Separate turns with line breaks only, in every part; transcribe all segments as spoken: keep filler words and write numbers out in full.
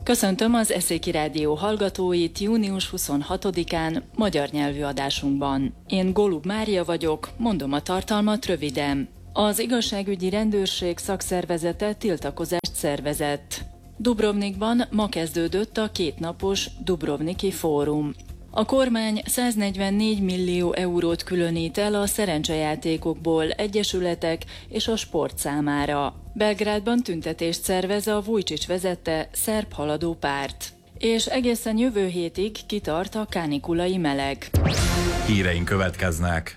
Köszöntöm az Eszéki Rádió hallgatóit június huszonhatodikán magyar nyelvű adásunkban. Én Golub Mária vagyok, mondom a tartalmat röviden. Az igazságügyi rendőrség szakszervezete tiltakozást szervezett. Dubrovnikban ma kezdődött a kétnapos Dubrovniki Fórum. A kormány száznegyvennégy millió eurót különít el a szerencsejátékokból egyesületek és a sport számára. Belgrádban tüntetést szervez a Vujčić vezette szerb haladó párt. És egészen jövő hétig kitart a kánikulai meleg.
Híreink következnek.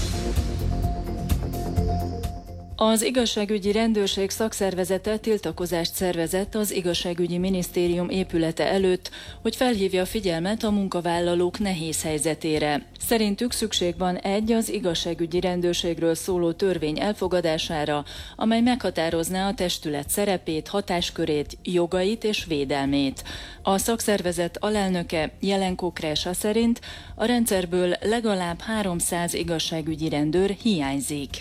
Az igazságügyi rendőrség szakszervezete tiltakozást szervezett az igazságügyi minisztérium épülete előtt, hogy felhívja a figyelmet a munkavállalók nehéz helyzetére. Szerintük szükség van egy az igazságügyi rendőrségről szóló törvény elfogadására, amely meghatározná a testület szerepét, hatáskörét, jogait és védelmét. A szakszervezet alelnöke Jelenko Kresa szerint a rendszerből legalább háromszáz igazságügyi rendőr hiányzik.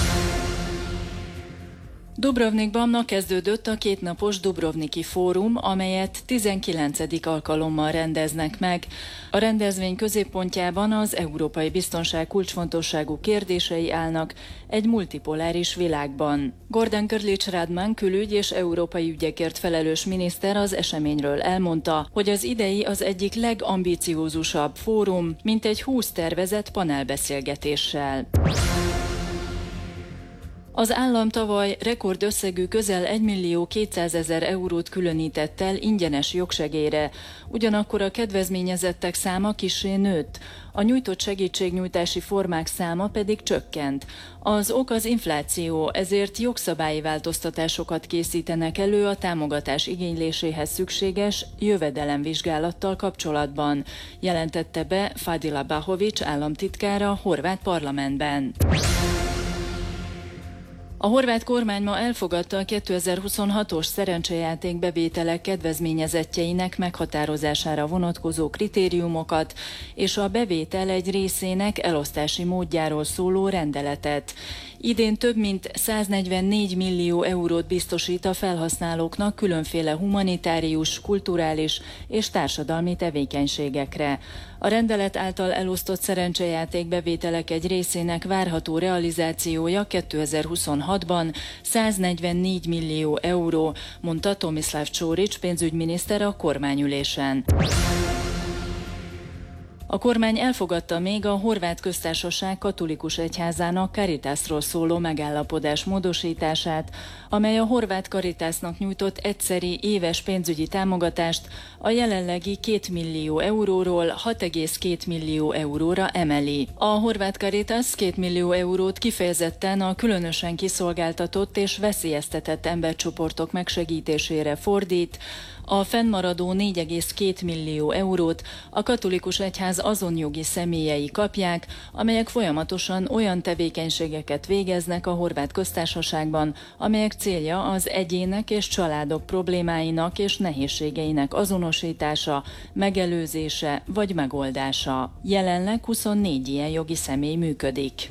Dubrovnikban ma kezdődött a kétnapos Dubrovniki Fórum, amelyet tizenkilencedik alkalommal rendeznek meg. A rendezvény középpontjában az európai biztonság kulcsfontosságú kérdései állnak egy multipoláris világban. Gordon Grlić Radman külügy és európai ügyekért felelős miniszter az eseményről elmondta, hogy az idei az egyik legambiciózusabb fórum, mintegy húsz tervezett panelbeszélgetéssel. Az állam tavaly rekordösszegű közel egymillió kétszázezer eurót különített el ingyenes jogsegélyre, ugyanakkor a kedvezményezettek száma kissé nőtt, a nyújtott segítségnyújtási formák száma pedig csökkent. Az ok az infláció, ezért jogszabályi változtatásokat készítenek elő a támogatás igényléséhez szükséges jövedelemvizsgálattal kapcsolatban, jelentette be Fadila Bahović államtitkára a horvát parlamentben. A horvát kormány ma elfogadta a kétezer-huszonhatos szerencsejáték bevételek kedvezményezettjeinek meghatározására vonatkozó kritériumokat és a bevétel egy részének elosztási módjáról szóló rendeletet. Idén több mint száznegyvennégy millió eurót biztosít a felhasználóknak különféle humanitárius, kulturális és társadalmi tevékenységekre. A rendelet által elosztott szerencsejáték bevételek egy részének várható realizációja kétezer-huszonhatban száznegyvennégy millió euró, mondta Tomislav Ćorić pénzügyminiszter a kormányülésen. A kormány elfogadta még a Horvát Köztársaság katolikus egyházának Caritasról szóló megállapodás módosítását, amely a horvát Caritasnak nyújtott egyszeri éves pénzügyi támogatást a jelenlegi két millió euróról hat egész két millió euróra emeli. A horvát Caritas két millió eurót kifejezetten a különösen kiszolgáltatott és veszélyeztetett embercsoportok megsegítésére fordít, a fennmaradó négy egész két millió eurót a katolikus egyház azon jogi személyei kapják, amelyek folyamatosan olyan tevékenységeket végeznek a Horvát Köztársaságban, amelyek célja az egyének és családok problémáinak és nehézségeinek azonosítása, megelőzése vagy megoldása. Jelenleg huszonnégy ilyen jogi személy működik.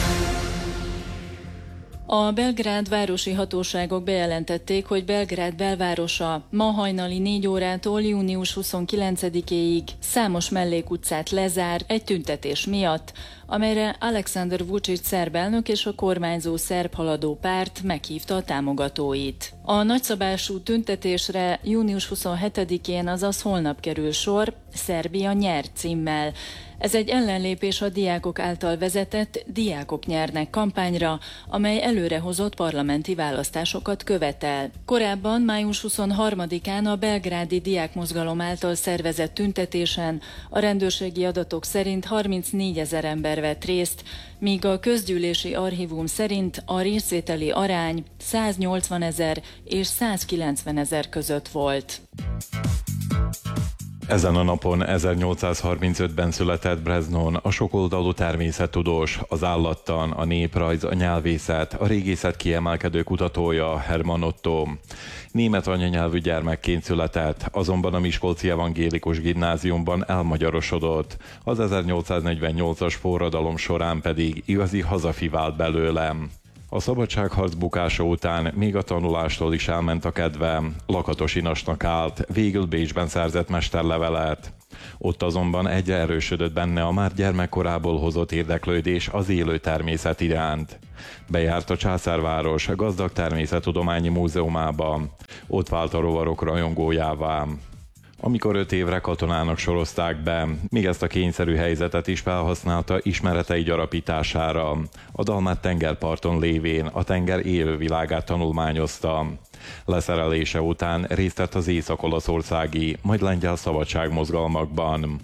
A belgrád városi hatóságok bejelentették, hogy Belgrád belvárosa ma hajnali négy órától június huszonkilencedikéig számos mellékutcát lezár egy tüntetés miatt, amelyre Aleksandar Vučić szerb elnök és a kormányzó szerb haladó párt meghívta a támogatóit. A nagyszabású tüntetésre június huszonhetedikén, azaz holnap kerül sor, Szerbia nyer címmel. Ez egy ellenlépés a diákok által vezetett Diákok nyernek kampányra, amely előrehozott parlamenti választásokat követel. Korábban május huszonharmadikán a belgrádi diákmozgalom által szervezett tüntetésen a rendőrségi adatok szerint harmincnégyezer ember vett részt, míg a közgyűlési archívum szerint a részvételi arány száznyolcvanezer és százkilencvenezer között volt.
Ezen a napon ezernyolcszázharmincötben született Breznon, a sokoldalú természettudós, az állattan, a néprajz, a nyelvészet, a régészet kiemelkedő kutatója, Hermann Otto. Német anyanyelvű gyermekként született, azonban a Miskolci Evangélikus Gimnáziumban elmagyarosodott. Az ezernyolcszáznegyvennyolcas forradalom során pedig igazi hazafi vált belőlem. A szabadságharc bukása után még a tanulástól is elment a kedve. Lakatos Inasnak állt, végül Bécsben szerzett mesterlevelet. Ott azonban egyre erősödött benne a már gyermekkorából hozott érdeklődés az élő természet iránt. Bejárt a Császárváros gazdag természettudományi múzeumába. Ott vált a rovarok rajongójává. Amikor öt évre katonának sorozták be, még ezt a kényszerű helyzetet is felhasználta ismeretei gyarapítására. A Dalmát tengerparton lévén a tenger élővilágát tanulmányozta. Leszerelése után részt vett az észak-olaszországi, majd lengyel szabadságmozgalmakban.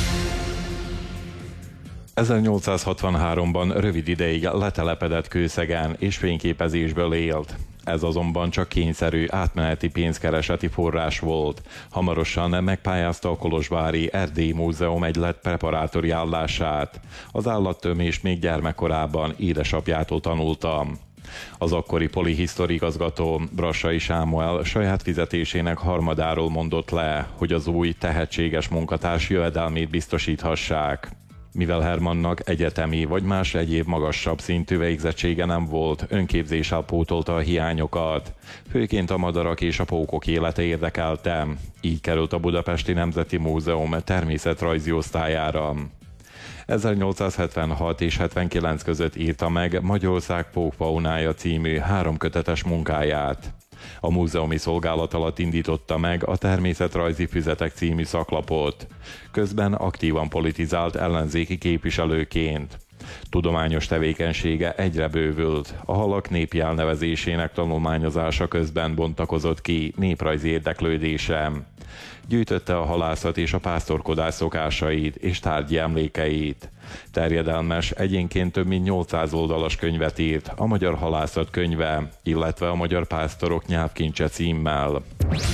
ezernyolcszázhatvanháromban rövid ideig letelepedett Kőszegen és fényképezésből élt. Ez azonban csak kényszerű átmeneti pénzkereseti forrás volt. Hamarosan megpályázta a kolozsvári Erdélyi Múzeum egylet preparátori állását. Az állattömés még gyermekkorában édesapjától tanulta. Az akkori polihisztori igazgató Brassai Sámuel saját fizetésének harmadáról mondott le, hogy az új tehetséges munkatárs jövedelmét biztosíthassák. Mivel Hermannnak egyetemi vagy más egyéb magasabb szintű végzettsége nem volt, önképzéssel pótolta a hiányokat. Főként a madarak és a pókok élete érdekelte. Így került a Budapesti Nemzeti Múzeum természetrajzi osztályára. ezernyolcszázhetvenhat és hetvenkilenc között írta meg Magyarország pókfaunája című háromkötetes munkáját. A múzeumi szolgálat alatt indította meg a Természetrajzi Füzetek című szaklapot. Közben aktívan politizált ellenzéki képviselőként. Tudományos tevékenysége egyre bővült, a halak népi elnevezésének tanulmányozása közben bontakozott ki néprajzi érdeklődése. Gyűjtötte a halászat és a pásztorkodás szokásait és tárgyi emlékeit. Terjedelmes, egyénként több mint nyolcszáz oldalas könyvet írt, a Magyar Halászat könyve, illetve a Magyar Pásztorok nyelvkincse címmel.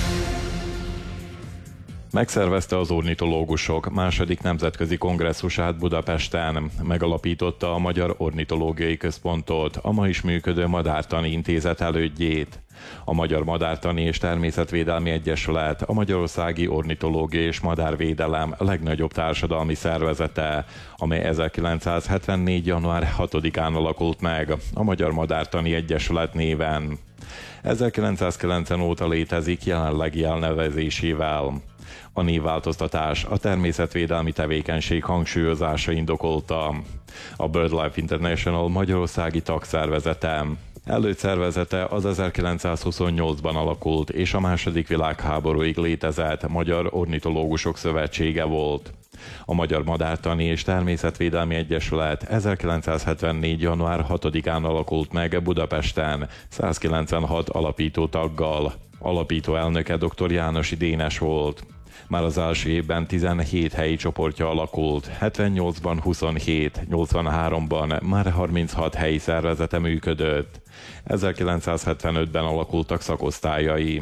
Megszervezte az ornitológusok második nemzetközi kongresszusát Budapesten, megalapította a Magyar Ornitológiai Központot, a ma is működő Madártani Intézet elődjét. A Magyar Madártani és Természetvédelmi Egyesület a Magyarországi Ornitológiai és Madárvédelem legnagyobb társadalmi szervezete, amely ezerkilencszázhetvennégy. január hatodikán alakult meg a Magyar Madártani Egyesület néven. ezerkilencszázkilencven óta létezik jelenlegi elnevezésével. A névváltoztatás a természetvédelmi tevékenység hangsúlyozása indokolta. A BirdLife International magyarországi tagszervezete. Előszervezete az ezerkilencszázhuszonnyolcban alakult, és a második világháborúig létezett Magyar Ornitológusok Szövetsége volt. A Magyar Madártani és Természetvédelmi Egyesület ezerkilencszázhetvennégy. január hatodikán alakult meg Budapesten százkilencvenhat alapító taggal. Alapító elnöke dr. Jánosi Dénes volt. Már az első évben tizenhét helyi csoportja alakult, hetvennyolcban huszonhét, nyolcvanháromban már harminchat helyi szervezete működött. ezerkilencszázhetvenötben alakultak szakosztályai.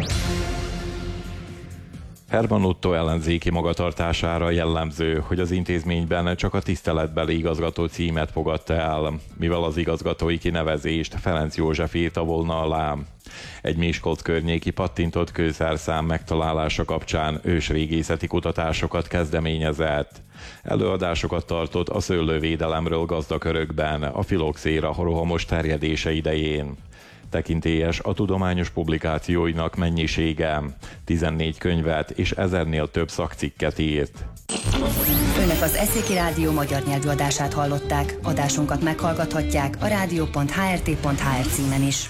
Herman Otto ellenzéki magatartására jellemző, hogy az intézményben csak a tiszteletbeli igazgató címet fogadta el, mivel az igazgatói kinevezést Ferenc József írta volna alá. Egy Miskolc környéki pattintott kőszerszám megtalálása kapcsán ősrégészeti kutatásokat kezdeményezett. Előadásokat tartott a szőlővédelemről gazdakörökben, a filoxéra rohamos terjedése idején. Tekintélyes a tudományos publikációinak mennyisége. tizennégy könyvet és ezernél több szakcikket írt.
Önök az Eszéki Rádió magyar nyelvű adását hallották. Adásunkat meghallgathatják a rádió pont há er té pont há er címen is.